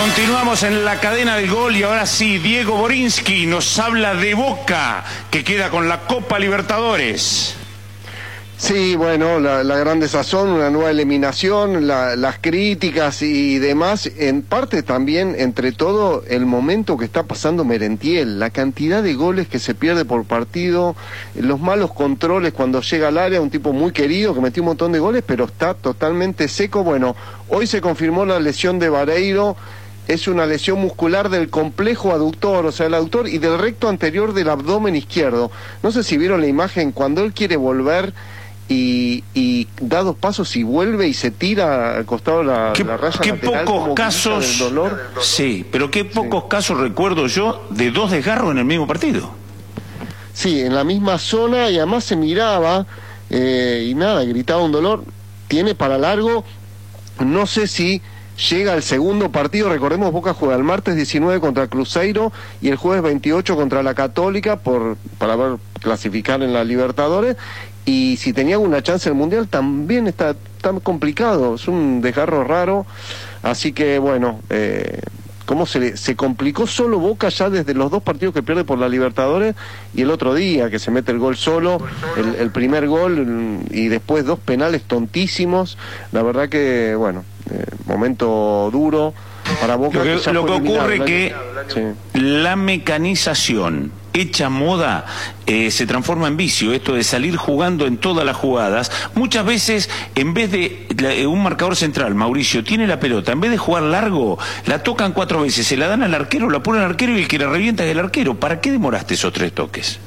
Continuamos en la cadena del gol y ahora sí, Diego Borinsky nos habla de Boca, que queda con la Copa Libertadores. Sí, bueno, la gran desazón, una nueva eliminación, las críticas y demás, en parte también, entre todo, el momento que está pasando Merentiel, la cantidad de goles que se pierde por partido, los malos controles cuando llega al área, un tipo muy querido que metió un montón de goles, pero está totalmente seco. Bueno, hoy se confirmó la lesión de Vareiro. Es una lesión muscular del complejo aductor, o sea, el aductor y del recto anterior del abdomen izquierdo. No sé si vieron la imagen, cuando él quiere volver y da 2 pasos y vuelve y se tira al costado la raya qué lateral. Pocos casos, del dolor. Sí, pero qué pocos casos recuerdo yo de 2 desgarros en el mismo partido. Sí, en la misma zona, y además se miraba y nada, gritaba un dolor. Tiene para largo, no sé si llega al segundo partido. Recordemos, Boca juega el martes 19 contra Cruzeiro y el jueves 28 contra la Católica para ver clasificar en la Libertadores. Y si tenía alguna chance el Mundial, también está tan complicado, es un desgarro raro. Así que bueno, cómo se complicó solo Boca ya desde los 2 partidos que pierde por la Libertadores, y el otro día que se mete el gol solo, el primer gol, y después 2 penales tontísimos. La verdad que bueno, momento duro para Boca. Lo que ocurre que la mecanización hecha moda se transforma en vicio, esto de salir jugando en todas las jugadas. Muchas veces, en vez de un marcador central, Mauricio, tiene la pelota, en vez de jugar largo, la tocan 4 veces, se la dan al arquero, la ponen al arquero y el que la revienta es el arquero. ¿Para qué demoraste esos 3 toques?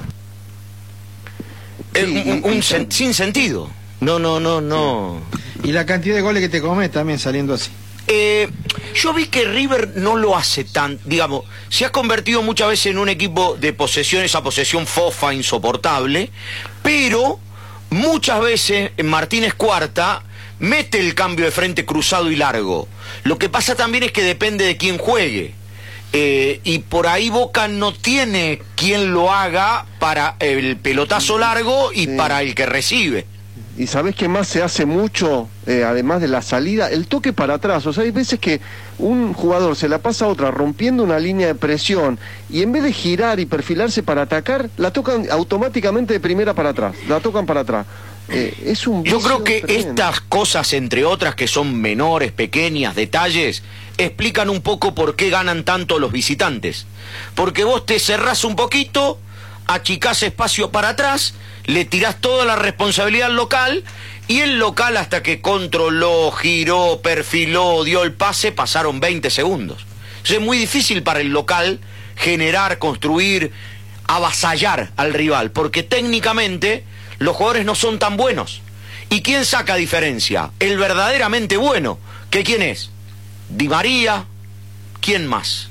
Sin sentido. No. Y la cantidad de goles que te comes también saliendo así. Yo vi que River no lo hace tan, digamos, se ha convertido muchas veces en un equipo de posesión, esa posesión fofa, insoportable, pero muchas veces Martínez Cuarta mete el cambio de frente cruzado y largo. Lo que pasa también es que depende de quién juegue. Y por ahí Boca no tiene quien lo haga para el pelotazo largo y para el que recibe. Y ¿sabés qué más se hace mucho, además de la salida? El toque para atrás. O sea, hay veces que un jugador se la pasa a otra rompiendo una línea de presión, y en vez de girar y perfilarse para atacar, la tocan automáticamente de primera para atrás. La tocan para atrás. Es un Yo creo que tremendo. estas cosas, entre otras que son menores, pequeñas, detalles, explican un poco por qué ganan tanto los visitantes. Porque vos te cerrás un poquito, achicás espacio para atrás, le tirás toda la responsabilidad al local, y el local, hasta que controló, giró, perfiló, dio el pase, pasaron 20 segundos. Es muy difícil para el local generar, construir, avasallar al rival, porque técnicamente los jugadores no son tan buenos. ¿Y quién saca diferencia? El verdaderamente bueno. ¿Que quién es? Di María. ¿Quién más?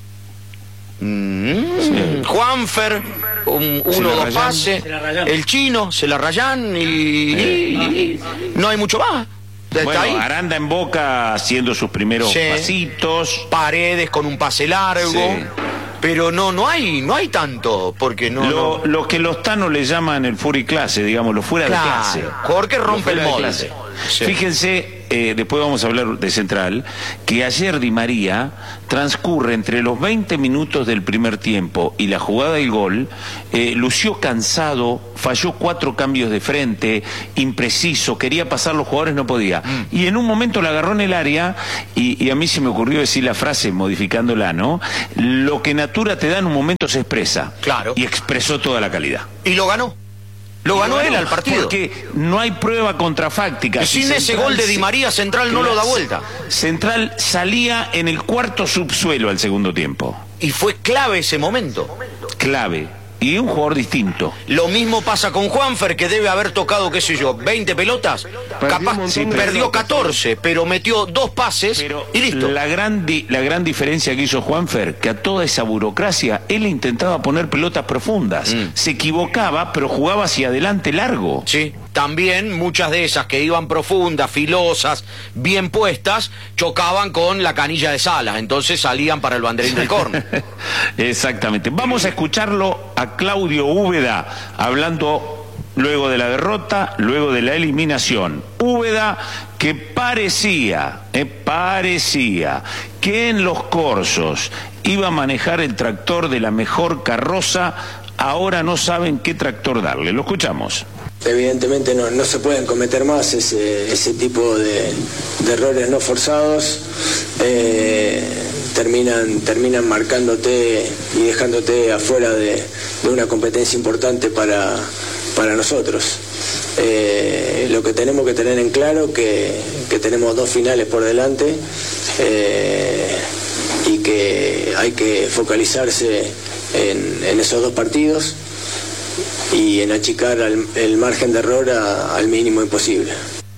Juanfer, uno o 2 pases, el chino, Celarrayán y no hay mucho más. Bueno, Aranda en Boca haciendo sus primeros pasitos. Paredes con un pase largo. Sí. Pero no hay tanto, porque no... Lo que los tanos le llaman el fuera y clase, digamos, lo fuera de clase. Jorge rompe el molde. Sí. Fíjense, después vamos a hablar de Central, que ayer Di María transcurre entre los 20 minutos del primer tiempo y la jugada del gol, lució cansado, falló 4 cambios de frente, impreciso, quería pasar los jugadores, no podía. Y en un momento la agarró en el área, y a mí se me ocurrió decir la frase modificándola, ¿no? Lo que Natura te da en un momento se expresa. Claro. Y expresó toda la calidad. Y lo ganó. Lo ganó él al partido. Porque no hay prueba contrafáctica. Sin ese gol de Di María, Central no lo da vuelta. Central salía en el 4º subsuelo al segundo tiempo. Y fue clave ese momento. Clave. Y un jugador distinto. Lo mismo pasa con Juanfer, que debe haber tocado, qué sé yo, 20 pelotas. Capaz, perdió 14, pero metió 2 pases y listo. La gran diferencia que hizo Juanfer, que a toda esa burocracia, él intentaba poner pelotas profundas. Se equivocaba, pero jugaba hacia adelante largo. Sí. También muchas de esas que iban profundas, filosas, bien puestas, chocaban con la canilla de Salas, entonces salían para el banderín del córner. Exactamente. Vamos a escucharlo a Claudio Úbeda hablando luego de la derrota, luego de la eliminación. Úbeda, que parecía que en los corsos iba a manejar el tractor de la mejor carroza, ahora no saben qué tractor darle. Lo escuchamos. Evidentemente no se pueden cometer más ese tipo de errores no forzados. Terminan marcándote y dejándote afuera de una competencia importante para nosotros. Lo que tenemos que tener en claro que tenemos 2 finales por delante y que hay que focalizarse en esos 2 partidos y en achicar el margen de error al mínimo imposible.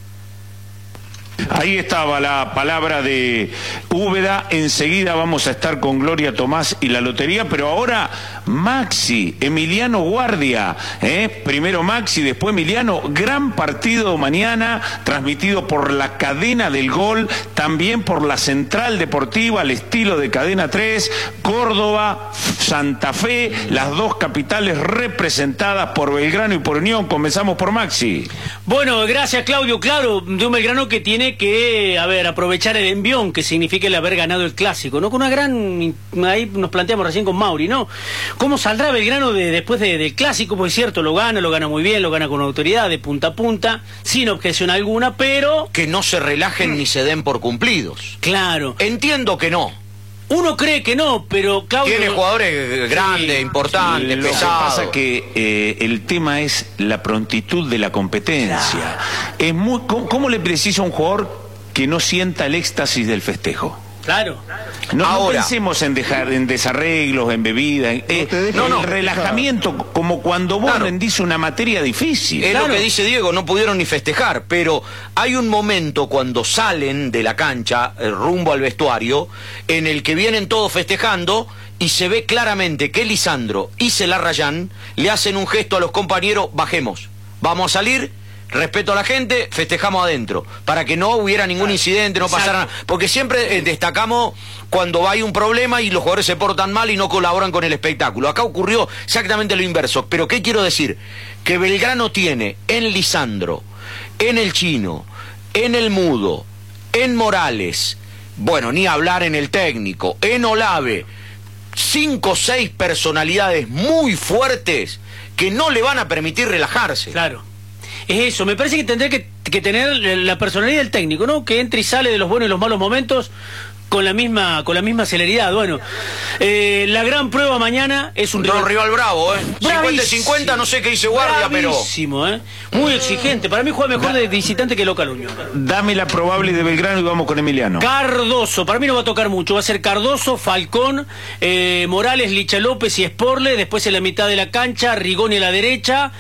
Ahí estaba la palabra de Úbeda. Enseguida vamos a estar con Gloria Tomás y la lotería, pero ahora Maxi, Emiliano Guardia, primero Maxi, después Emiliano. Gran partido mañana, transmitido por la cadena del Gol, también por la Central Deportiva, al estilo de Cadena 3, Córdoba, Santa Fe, las 2 capitales representadas por Belgrano y por Unión. Comenzamos por Maxi. Bueno, gracias Claudio. Claro, de un Belgrano que tiene que, aprovechar el envión que significa el haber ganado el Clásico, ¿no? Con una gran, ahí nos planteamos recién con Mauri, ¿no? ¿Cómo saldrá Belgrano después del Clásico? Pues es cierto, lo gana muy bien, lo gana con autoridad, de punta a punta, sin objeción alguna, pero... Que no se relajen ni se den por cumplidos. Claro. Entiendo que no. Uno cree que no, pero Claudio... Tiene jugadores grandes, sí, importantes, lo pesados. que pasa que el tema es la prontitud de la competencia. Claro. ¿Cómo le precisa a un jugador que no sienta el éxtasis del festejo? Claro. No pensemos en desarreglos, en bebida, el relajamiento, como cuando vos rendís una materia difícil. Es lo que dice Diego, no pudieron ni festejar, pero hay un momento cuando salen de la cancha, rumbo al vestuario, en el que vienen todos festejando y se ve claramente que Lisandro y Celarrayán le hacen un gesto a los compañeros: bajemos, vamos a salir. Respeto a la gente, festejamos adentro, para que no hubiera ningún incidente, no pasara nada. Porque siempre destacamos cuando hay un problema y los jugadores se portan mal y no colaboran con el espectáculo. Acá ocurrió exactamente lo inverso. Pero ¿qué quiero decir? Que Belgrano tiene en Lisandro, en el Chino, en el Mudo, en Morales, bueno, ni hablar en el técnico, en Olave, 5 o 6 personalidades muy fuertes que no le van a permitir relajarse. Claro. Es eso, me parece que tendría que tener la personalidad del técnico, ¿no? Que entre y sale de los buenos y los malos momentos con la misma celeridad. Bueno, la gran prueba mañana es un rival bravo, 50-50, no sé qué dice Guardia, bravísimo, muy exigente. Para mí juega mejor de visitante que local Unión. Dame la probable de Belgrano y vamos con Emiliano. Cardoso, para mí no va a tocar mucho, va a ser Cardoso, Falcón, Morales, Licha López y Sporle, después en la mitad de la cancha, Rigoni a la derecha,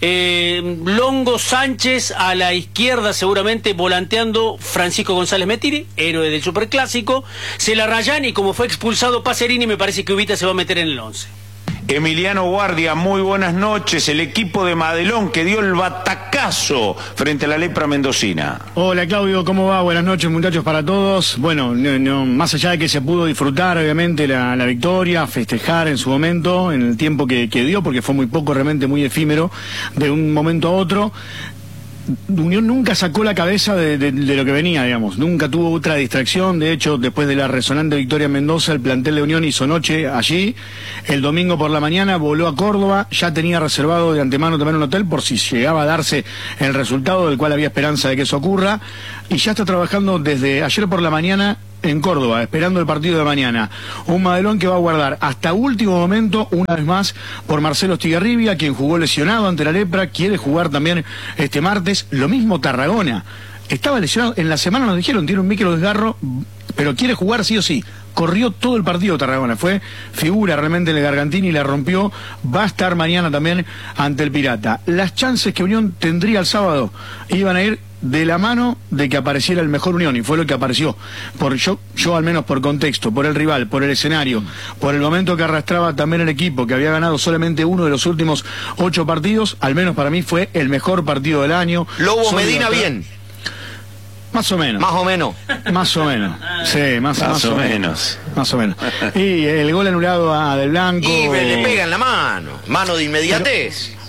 Longo, Sánchez a la izquierda, seguramente volanteando Francisco González Metiri, héroe del Superclásico, Celarrayán, y como fue expulsado Pacerini, me parece que Ubita se va a meter en el 11. Emiliano Guardia, muy buenas noches. El equipo de Madelón que dio el batacazo frente a la Lepra mendocina. Hola Claudio, ¿cómo va? Buenas noches muchachos para todos. Bueno, más allá de que se pudo disfrutar obviamente la victoria, festejar en su momento, en el tiempo que dio, porque fue muy poco, realmente muy efímero, de un momento a otro. Unión nunca sacó la cabeza de lo que venía, digamos, nunca tuvo otra distracción. De hecho, después de la resonante victoria en Mendoza, el plantel de Unión hizo noche allí. El domingo por la mañana voló a Córdoba, ya tenía reservado de antemano también un hotel por si llegaba a darse el resultado, del cual había esperanza de que eso ocurra, y ya está trabajando desde ayer por la mañana en Córdoba, esperando el partido de mañana. Un Madelón que va a guardar hasta último momento, una vez más, por Marcelo Estigarribia, quien jugó lesionado ante la Lepra, quiere jugar también este martes. Lo mismo Tarragona, estaba lesionado, en la semana nos dijeron, tiene un micro desgarro, pero quiere jugar sí o sí. Corrió todo el partido Tarragona, fue figura realmente en el Gargantini y la rompió. Va a estar mañana también ante el Pirata. Las chances que Unión tendría el sábado iban a ir de la mano de que apareciera el mejor Unión, y fue lo que apareció. Yo al menos por contexto, por el rival, por el escenario, por el momento que arrastraba también el equipo, que había ganado solamente uno de los últimos 8 partidos, al menos para mí fue el mejor partido del año. Lobo Medina bien. Más o menos. Más o menos. Más o menos. Sí, más o menos. Más o menos. Y el gol anulado a Del Blanco. Y le pega en la mano. Mano de inmediatez.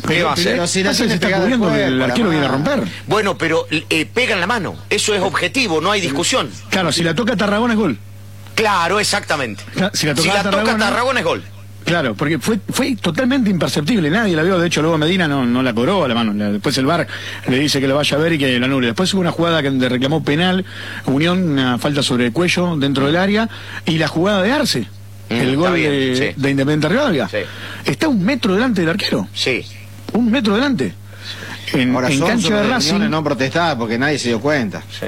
¿Qué va a hacer? Pero si la se tiene está pegada al cubriendo que el cuerpo, arquero la viene a mano. romper. Bueno, pero pega en la mano. Eso es objetivo, no hay discusión. Claro, si la toca Tarragona es gol. Claro, exactamente. Claro, si la toca Tarragona es gol. Claro, porque fue totalmente imperceptible, nadie la vio, de hecho luego Medina no la cobró a la mano, después el VAR le dice que lo vaya a ver y que la anule. Después hubo una jugada que le reclamó penal, Unión, una falta sobre el cuello dentro del área, y la jugada de Arce, el gol bien, de Independiente Rivadavia, sí. está 1 metro delante del arquero, Sí. 1 metro delante. En cancha de Racing no protestaba porque nadie se dio cuenta. Sí.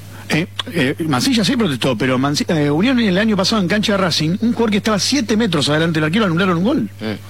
Mansilla sí protestó, pero Unión el año pasado en cancha de Racing, un jugador que estaba 7 metros adelante del arquero, anularon un gol.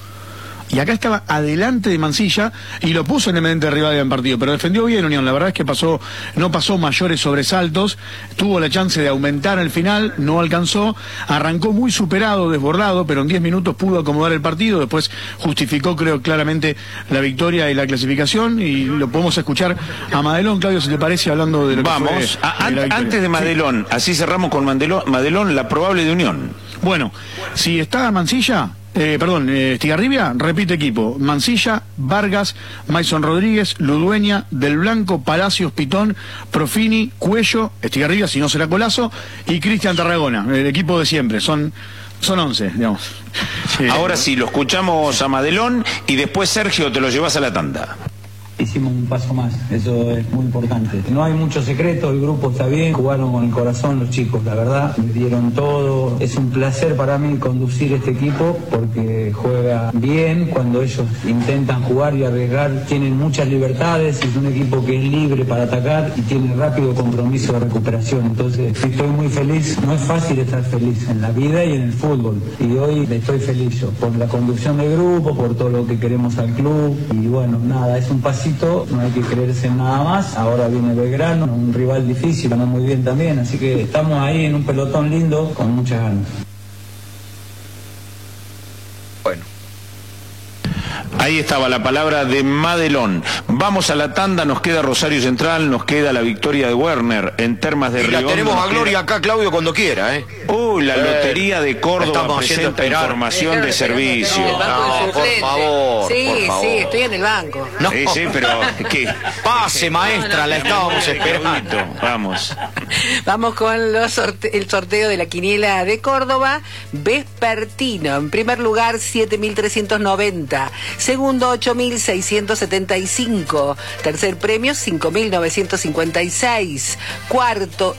Y acá estaba adelante de Mansilla y lo puso en Independiente Rivadavia en partido, pero defendió bien Unión. La verdad es que no pasó mayores sobresaltos, tuvo la chance de aumentar al final, no alcanzó, arrancó muy superado, desbordado, pero en 10 minutos pudo acomodar el partido, después justificó, creo, claramente la victoria y la clasificación, y lo podemos escuchar a Madelón. Claudio, si te parece, hablando de lo que Vamos, fue antes de Madelón, así cerramos con Madelón, la probable de Unión. Bueno, si está Mansilla, Estigarribia, repite equipo: Mansilla, Vargas, Maison Rodríguez, Ludueña, Del Blanco, Palacios, Pitón, Profini, Cuello, Estigarribia, si no será Colazo, y Cristian Tarragona, el equipo de siempre, son 11, digamos. Ahora sí, lo escuchamos a Madelón y después, Sergio, te lo llevas a la tanda. Hicimos un paso más, eso es muy importante. No hay mucho secreto, el grupo está bien, jugaron con el corazón los chicos, la verdad, me dieron todo. Es un placer para mí conducir este equipo porque juega bien cuando ellos intentan jugar y arriesgar, tienen muchas libertades, es un equipo que es libre para atacar y tiene rápido compromiso de recuperación. Entonces estoy muy feliz, no es fácil estar feliz en la vida y en el fútbol. Y hoy estoy feliz yo, por la conducción del grupo, por todo lo que queremos al club. Y bueno, nada, es un pasito, no hay que creerse en nada más. Ahora viene Belgrano, un rival difícil, ganó muy bien también, así que estamos ahí en un pelotón lindo con muchas ganas. Bueno. Ahí estaba la palabra de Madelón. Vamos a la tanda, nos queda Rosario Central, nos queda la victoria de Werner en Termas de Riondo. Y la tenemos a Gloria acá, Claudio, cuando quiera, ¿eh? La Lotería de Córdoba presenta información de servicio. No, por favor. Sí, por favor. sí, estoy en el banco. No. Sí, pero ¿qué? Pase, maestra, la estábamos esperando. Vamos. Vamos con el sorteo de la quiniela de Córdoba vespertino. En primer lugar, 7.390. Segundo, 8.675. Tercer premio, 5.956. Cuarto,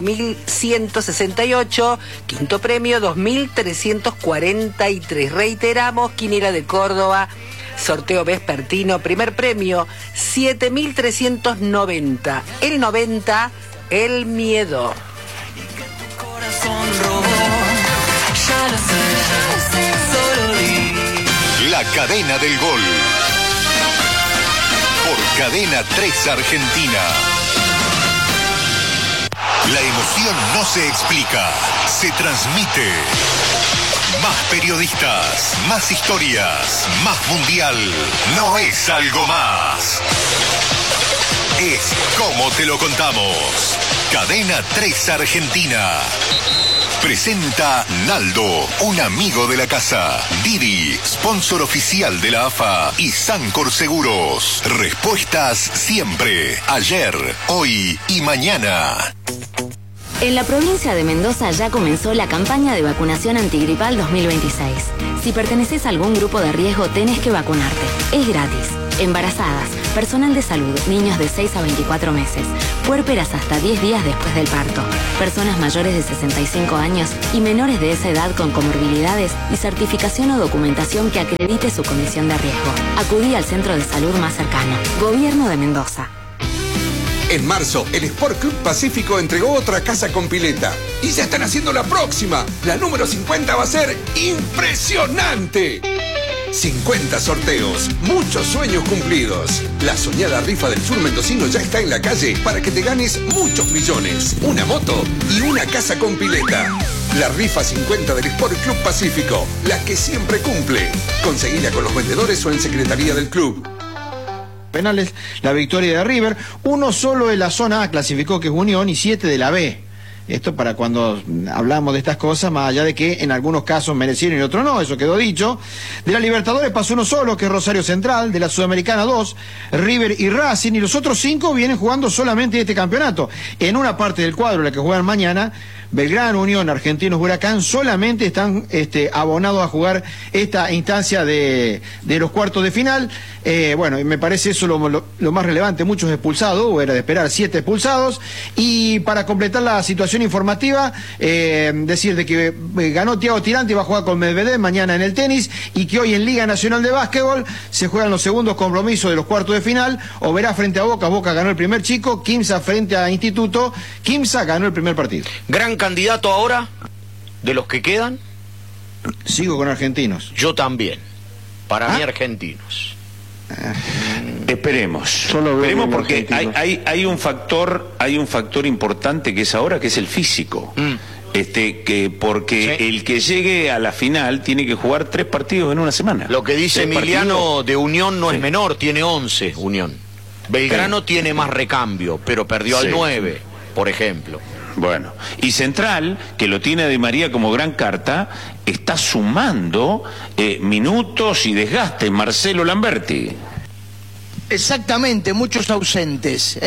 5.168. Quinto premio, 2.343. Reiteramos, quiniela de Córdoba, sorteo vespertino. Primer premio, 7.390. El 90, el miedo. La cadena del gol. Por Cadena 3 Argentina. La emoción no se explica, se transmite. Más periodistas, más historias, más mundial. No es algo más. Es como te lo contamos. Cadena 3 Argentina. Presenta Naldo, un amigo de la casa. Didi, sponsor oficial de la AFA. Y Sancor Seguros. Respuestas siempre. Ayer, hoy y mañana. En la provincia de Mendoza ya comenzó la campaña de vacunación antigripal 2026. Si perteneces a algún grupo de riesgo, tenés que vacunarte. Es gratis. Embarazadas, personal de salud, niños de 6 a 24 meses, puérperas hasta 10 días después del parto, personas mayores de 65 años y menores de esa edad con comorbilidades y certificación o documentación que acredite su condición de riesgo. Acudí al centro de salud más cercano. Gobierno de Mendoza. En marzo, el Sport Club Pacífico entregó otra casa con pileta. Y ya están haciendo la próxima. La número 50 va a ser impresionante. 50 sorteos, muchos sueños cumplidos. La soñada rifa del sur mendocino ya está en la calle para que te ganes muchos millones, una moto y una casa con pileta. La rifa 50 del Sport Club Pacífico, la que siempre cumple. Conseguila con los vendedores o en secretaría del club. Penales, la victoria de River. Uno solo de la zona A clasificó, que es Unión, y 7 de la B. Esto para cuando hablamos de estas cosas, más allá de que en algunos casos merecieron y otros no, eso quedó dicho. De la Libertadores pasó uno solo, que es Rosario Central. De la Sudamericana 2, River y Racing. Y los otros 5 vienen jugando solamente este campeonato. En una parte del cuadro, la que juegan mañana, Belgrano, Unión, Argentinos, Huracán, solamente están abonados a jugar esta instancia de los cuartos de final. Bueno, me parece eso lo más relevante. Muchos expulsados, o era de esperar 7 expulsados. Y para completar la situación informativa, decir de que ganó Thiago Tirante y va a jugar con Medvedev mañana en el tenis, y que hoy en Liga Nacional de Básquetbol se juegan los segundos compromisos de los cuartos de final. Oberá frente a Boca, Boca ganó el primer chico. Quimsa frente a Instituto, Quimsa ganó el primer partido. ¿Gran candidato ahora de los que quedan? Sigo con Argentinos. Yo también. Para mí Argentinos. Esperemos porque hay un factor importante que es ahora, que es el físico. Porque el que llegue a la final tiene que jugar 3 partidos en una semana. Lo que dice Emiliano de Unión no es menor, tiene 11 Unión. Belgrano tiene más recambio, pero perdió al 9, por ejemplo. Bueno, y Central, que lo tiene Di María como gran carta, está sumando minutos y desgaste. Marcelo Lamberti. Exactamente, muchos ausentes.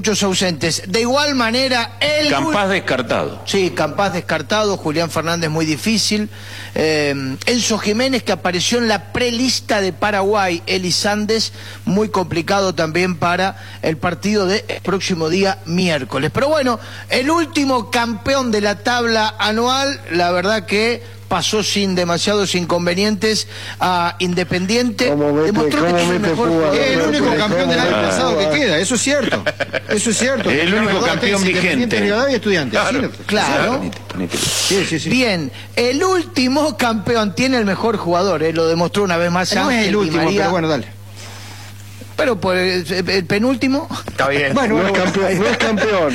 De igual manera, Campaz descartado. Sí, Campaz descartado, Julián Fernández muy difícil. Enzo Jiménez, que apareció en la prelista de Paraguay. Eli Sandes, muy complicado también para el partido del próximo día miércoles. Pero bueno, el último campeón de la tabla anual, la verdad que pasó sin demasiados inconvenientes a Independiente. Demostró que es el mejor jugador. Es el único campeón del año pasado que queda, eso es cierto. Eso es cierto. El único campeón vigente. Rivadavia y Estudiantes. Claro. Sí. Bien, el último campeón tiene el mejor jugador, lo demostró una vez más. No es el último, pero bueno, dale. Pero por el penúltimo. Está bien. Bueno, no es campeón.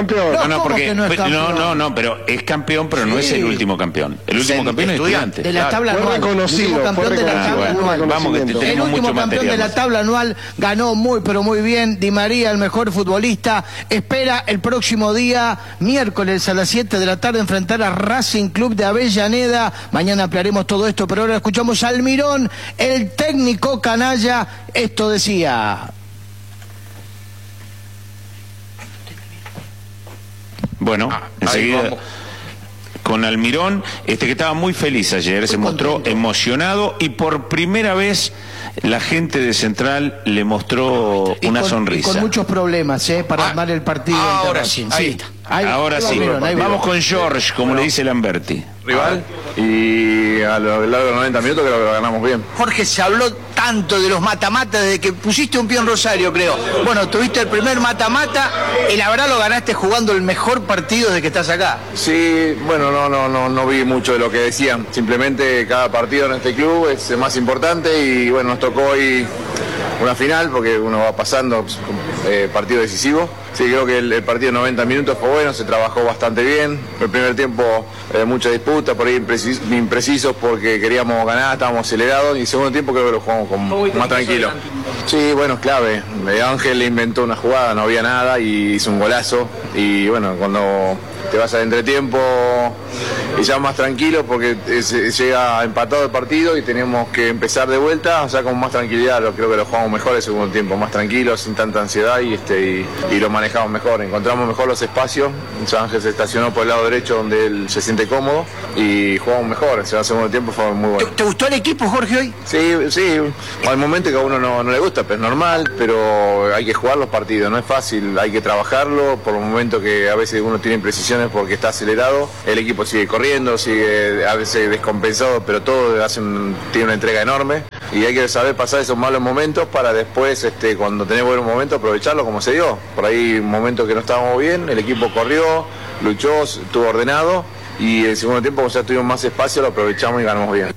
No, pero es campeón, pero no es el último campeón. El último campeón es Estudiante. De la tabla anual. El último campeón de la tabla anual. Vamos, que el último campeón de la tabla anual ganó muy, pero muy bien. Di María, el mejor futbolista. Espera el próximo día, miércoles a las 7 de la tarde, enfrentar a Racing Club de Avellaneda. Mañana ampliaremos todo esto, pero ahora escuchamos a Almirón, el técnico canalla. Esto decía. Bueno, enseguida con Almirón, que estaba muy feliz ayer, se mostró emocionado, y por primera vez la gente de Central le mostró una sonrisa. Y con muchos problemas, para armar el partido. Ahora sí, ahí está. Ahora sí. Vamos con George, como le dice Lamberti. Rival, y a lo largo de los 90 minutos creo que lo ganamos bien. Jorge, se habló tanto de los mata-mata desde que pusiste un pie en Rosario, creo. Bueno, tuviste el primer mata-mata y la verdad lo ganaste jugando el mejor partido desde que estás acá. Sí, bueno, no vi mucho de lo que decían. Simplemente cada partido en este club es el más importante y bueno, nos tocó hoy una final porque uno va pasando partido decisivo. Sí, creo que el partido de 90 minutos fue bueno, se trabajó bastante bien. El primer tiempo mucha disputa, por ahí imprecisos porque queríamos ganar, estábamos acelerados, y el segundo tiempo creo que lo jugamos más tranquilo. Sí, bueno, es clave. Ángel inventó una jugada, no había nada y hizo un golazo. Y bueno, cuando te vas al entretiempo y ya más tranquilo porque llega empatado el partido y teníamos que empezar de vuelta, o sea, con más tranquilidad. Creo que lo jugamos mejor el segundo tiempo, más tranquilo, sin tanta ansiedad y lo manejamos mejor, encontramos mejor los espacios. Ángel se estacionó por el lado derecho donde él se siente cómodo y jugamos mejor. El segundo tiempo fue muy bueno. ¿Te gustó el equipo, Jorge, hoy? Sí, hay momentos que a uno no le gusta, pero es normal, pero hay que jugar los partidos, no es fácil, hay que trabajarlo. Por los momentos que a veces uno tiene imprecisiones porque está acelerado, el equipo sigue corriendo, sigue a veces descompensado, pero todo tiene una entrega enorme y hay que saber pasar esos malos momentos para después, cuando tenés buenos momentos, aprovecharlo como se dio. Por ahí un momento que no estábamos bien, el equipo corrió, luchó, estuvo ordenado y el segundo tiempo, o sea, tuvimos más espacio, lo aprovechamos y ganamos bien.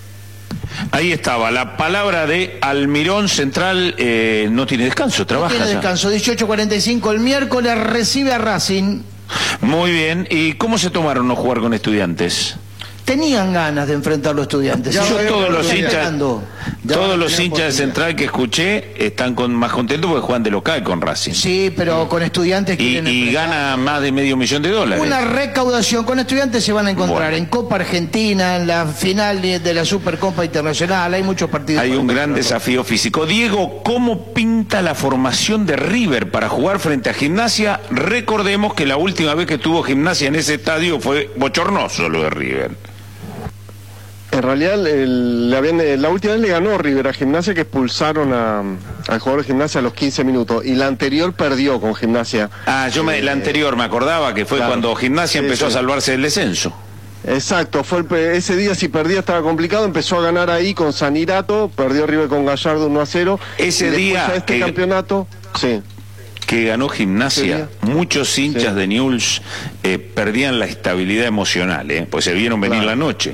Ahí estaba la palabra de Almirón. Central no tiene descanso, trabaja. No tiene descanso, 18:45 el miércoles, recibe a Racing. Muy bien, ¿y cómo se tomaron no jugar con Estudiantes? tenían ganas de enfrentar a los Estudiantes. Todos los hinchas de Central que escuché están más contentos porque juegan de local con Racing. Sí, pero con Estudiantes y gana más de $500,000. Una recaudación con Estudiantes se van a encontrar en Copa Argentina, en la final de la Supercopa Internacional. Hay muchos partidos. Hay un gran desafío físico. Diego, ¿cómo pinta la formación de River para jugar frente a Gimnasia? Recordemos que la última vez que tuvo Gimnasia en ese estadio fue bochornoso lo de River. En realidad, la última vez le ganó River a Gimnasia, que expulsaron al jugador de Gimnasia a los 15 minutos. Y la anterior perdió con Gimnasia. La anterior me acordaba que fue cuando Gimnasia empezó a salvarse del descenso. Exacto, ese día si perdía estaba complicado, empezó a ganar ahí con Sanirato, perdió River con Gallardo 1-0. Ese día campeonato, sí. Que ganó Gimnasia, muchos hinchas de Newell's perdían la estabilidad emocional, pues se vieron venir la noche.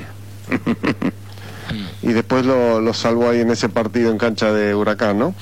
Y después lo salvó ahí en ese partido en cancha de Huracán, ¿no?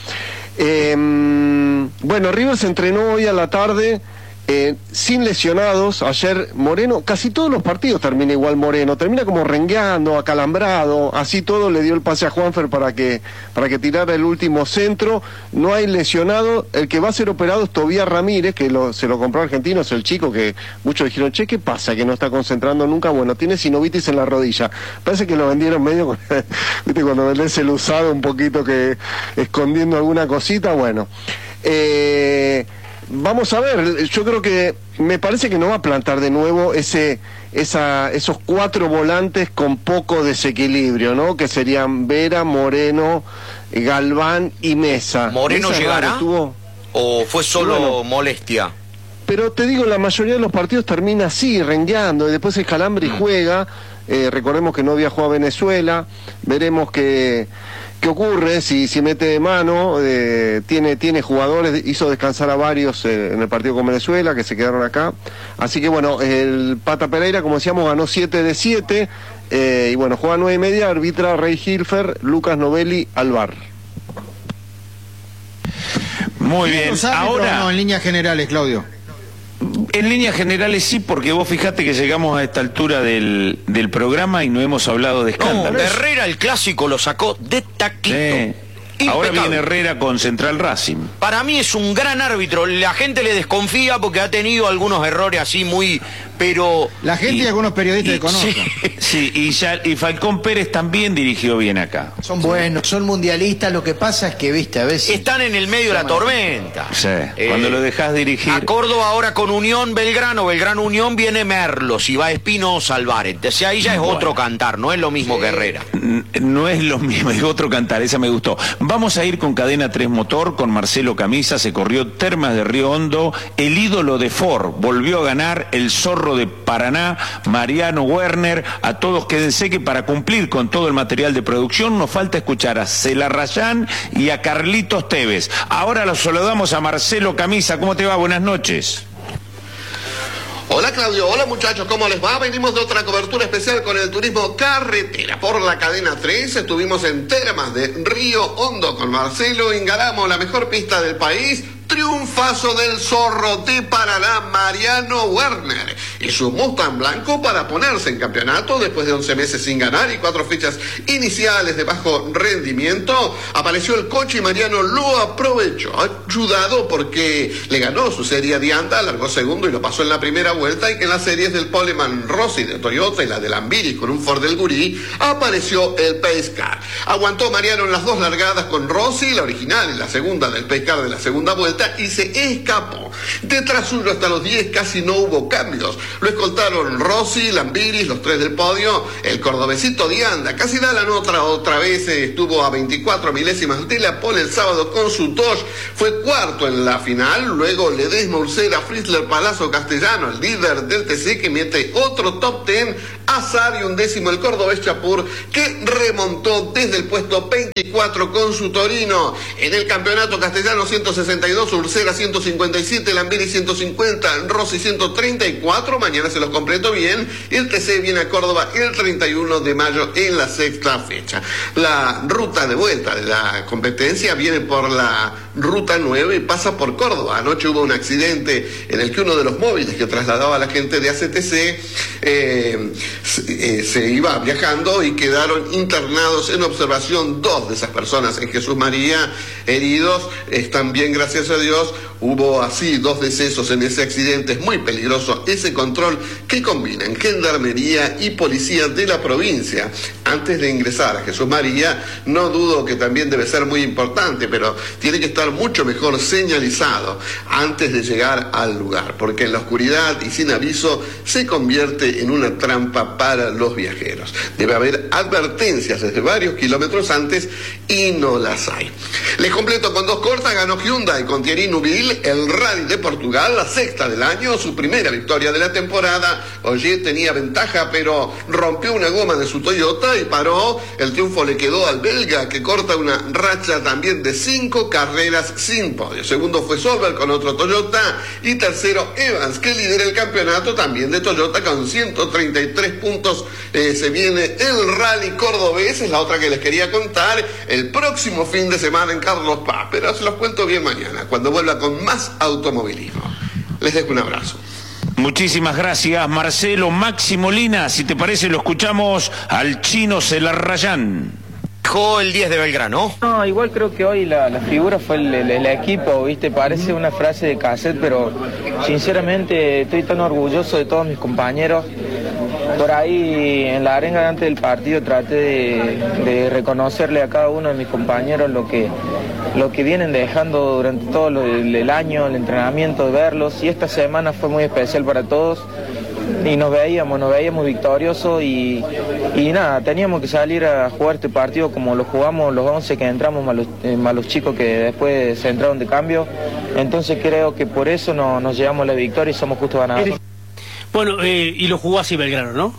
Bueno, River se entrenó hoy a la tarde sin lesionados. Ayer Moreno, casi todos los partidos termina igual Moreno, termina como rengueando, acalambrado, así todo. Le dio el pase a Juanfer para que tirara el último centro. No hay lesionado. El que va a ser operado es Tobías Ramírez, que se lo compró Argentino, es el chico que muchos dijeron, che, ¿qué pasa? Que no está concentrando nunca. Bueno, tiene sinovitis en la rodilla. Parece que lo vendieron medio, viste, cuando vendés el usado un poquito, que escondiendo alguna cosita. Bueno, vamos a ver, yo creo que me parece que no va a plantar de nuevo esos 4 volantes con poco desequilibrio, ¿no? Que serían Vera, Moreno, Galván y Mesa. ¿Moreno Mesa llegará? ¿O fue solo molestia? Pero te digo, la mayoría de los partidos termina así, rengueando, y después el calambre y juega. Recordemos que no había jugado a Venezuela, veremos qué ocurre si mete de mano. Tiene jugadores, hizo descansar a varios en el partido con Venezuela, que se quedaron acá. Así que bueno, el Pata Pereira, como decíamos, ganó 7 de 7, y bueno, juega 9:30, arbitra Rey Hilfer, Lucas Novelli al VAR. Muy bien, ahora... No, en líneas generales, Claudio. En líneas generales sí, porque vos fijate que llegamos a esta altura del programa y no hemos hablado de escándalos. Herrera el clásico lo sacó de taquito. Ahora viene Herrera con Central Racing. Para mí es un gran árbitro. La gente le desconfía porque ha tenido algunos errores así muy... Pero... La gente y algunos periodistas le conocen. Sí, y Falcón Pérez también dirigió bien acá. Son buenos, son mundialistas. Lo que pasa es que, viste, a veces... Están en el medio de la tormenta. Sí, cuando lo dejás dirigir... A Córdoba ahora con Unión Belgrano Unión viene Merlos y va Espinosa al VAR. Entonces ahí ya es otro cantar, no es lo mismo que Herrera. No es lo mismo, es otro cantar, esa me gustó. Vamos a ir con Cadena 3 Motor, con Marcelo Camisa, se corrió Termas de Río Hondo, el ídolo de Ford, volvió a ganar el Zorro de Paraná, Mariano Werner. A todos quédense que para cumplir con todo el material de producción nos falta escuchar a Celarrayán y a Carlitos Tevez. Ahora los saludamos a Marcelo Camisa. ¿Cómo te va? Buenas noches. Hola Claudio, hola muchachos, ¿cómo les va? Venimos de otra cobertura especial con el turismo carretera por la cadena 3. Estuvimos en Termas de Río Hondo con Marcelo Ingaramo, la mejor pista del país. Triunfazo del Zorro de Paraná, Mariano Werner, y su Mustang blanco para ponerse en campeonato después de 11 meses sin ganar y 4 fechas iniciales de bajo rendimiento. Apareció el coche y Mariano lo aprovechó, ayudado porque le ganó su serie de anda, largó segundo y lo pasó en la primera vuelta, y que en las series del Poleman Rossi de Toyota y la del Ambiris con un Ford del Gurí apareció el Pace Car. Aguantó Mariano en las 2 largadas con Rossi, la original y la segunda del Pace Car de la segunda vuelta, y se escapó. Detrás suyo hasta los 10 casi no hubo cambios. Lo escoltaron Rossi, Lambiris, los 3 del podio, el cordobesito Dianda, casi da la nota otra vez, estuvo a 24 milésimas de la pole el sábado con su Dodge, fue cuarto en la final. Luego Ledesma, Ursera, Fritzler, Palazzo, Castellano, el líder del TC, que mete otro top 10, Azar, y 11º el cordobés Chapur, que remontó desde el puesto 24 con su Torino. En el campeonato Castellano 162, Ursera 157, Lambiri 150, Rossi 134, mañana se los completo bien. El TC viene a Córdoba el 31 de mayo en la 6ª fecha. La ruta de vuelta de la competencia viene por la ruta 9 y pasa por Córdoba. Anoche hubo un accidente en el que uno de los móviles que trasladaba a la gente de ACTC se iba viajando y quedaron internados en observación 2 de esas personas en Jesús María, heridos, están bien, gracias a Dios. Hubo así 2 decesos en ese accidente. Es muy peligroso ese control que combinan gendarmería y policía de la provincia. Antes de ingresar a Jesús María, no dudo que también debe ser muy importante, pero tiene que estar mucho mejor señalizado antes de llegar al lugar, porque en la oscuridad y sin aviso se convierte en una trampa para los viajeros. Debe haber advertencias desde varios kilómetros antes y no las hay. Les completo con 2 cortas. Ganó Hyundai con Thierry Neuville el Rally de Portugal, la 6ª del año, su primera victoria de la temporada. Ogier tenía ventaja, pero rompió una goma de su Toyota y paró. El triunfo le quedó al belga, que corta una racha también de 5 carreras sin podio. Segundo fue Solberg con otro Toyota y tercero Evans, que lidera el campeonato también de Toyota con 133 puntos. Se viene el Rally cordobés, es la otra que les quería contar, el próximo fin de semana en Carlos Paz, pero se los cuento bien mañana, cuando vuelva con más automovilismo. Les dejo un abrazo. Muchísimas gracias, Marcelo. Máximo Lina, si te parece, lo escuchamos al chino Celarrayán. Dejó el 10 de Belgrano. No, igual creo que hoy la figura fue el equipo, ¿viste? Parece una frase de cassette, pero sinceramente estoy tan orgulloso de todos mis compañeros. Por ahí en la arenga antes del partido traté de reconocerle a cada uno de mis compañeros lo que vienen dejando durante todo el año, el entrenamiento, de verlos, y esta semana fue muy especial para todos y nos veíamos victoriosos y nada, teníamos que salir a jugar este partido como lo jugamos los 11 que entramos, más los chicos que después se entraron de cambio. Entonces creo que por eso nos llevamos la victoria y somos justos ganadores. Bueno, y lo jugó así Belgrano, ¿no?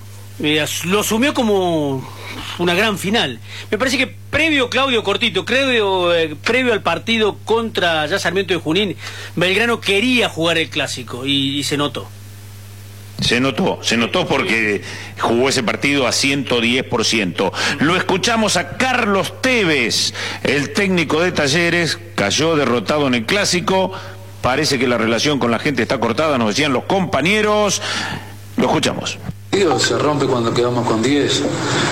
Lo asumió como una gran final. Me parece que previo, Claudio, cortito, previo al partido contra ya Sarmiento de Junín, Belgrano quería jugar el clásico y se notó. Se notó porque jugó ese partido a 110%. Lo escuchamos a Carlos Tevez, el técnico de Talleres, cayó derrotado en el clásico. Parece que la relación con la gente está cortada, nos decían los compañeros. Lo escuchamos. Se rompe cuando quedamos con 10.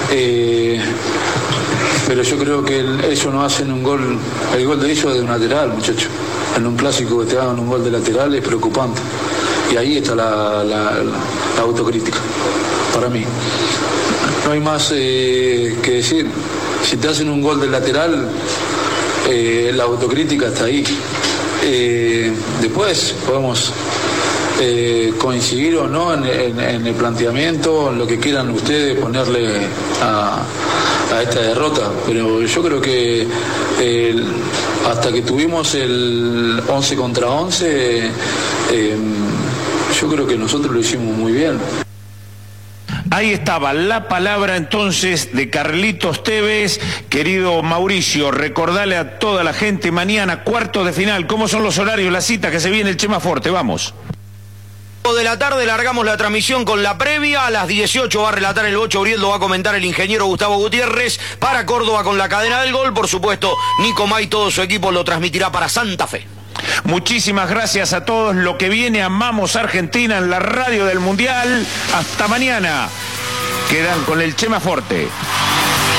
Pero yo creo que ellos no hacen un gol. El gol de ellos es de un lateral, muchachos. En un clásico que te hagan un gol de lateral es preocupante. Y ahí está la autocrítica, para mí. No hay más que decir. Si te hacen un gol de lateral, la autocrítica está ahí. Después podemos coincidir o no en el planteamiento, en lo que quieran ustedes ponerle a esta derrota, pero yo creo que hasta que tuvimos el 11 contra 11, yo creo que nosotros lo hicimos muy bien. Ahí estaba la palabra entonces de Carlitos Tevez. Querido Mauricio, recordale a toda la gente mañana, cuartos de final, ¿cómo son los horarios, la cita que se viene el Chema Forte? Vamos. De la tarde largamos la transmisión con la previa. A las 18 va a relatar el Bocho Uriel, lo va a comentar el ingeniero Gustavo Gutiérrez. Para Córdoba con la cadena del gol, por supuesto, Nico May, todo su equipo lo transmitirá para Santa Fe. Muchísimas gracias a todos. Lo que viene, amamos Argentina en la radio del Mundial. Hasta mañana. Quedan con el Chema Forte.